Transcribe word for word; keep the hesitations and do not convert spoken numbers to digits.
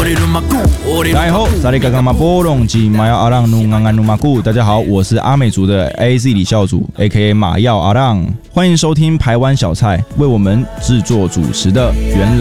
大家好，萨利嘎嘎马波隆吉马耀阿浪努安安努马古。大家好，我是阿美族的 A Z 李孝祖 ，A K A 马耀阿浪，欢迎收听台湾小菜，为我们制作主持的原来。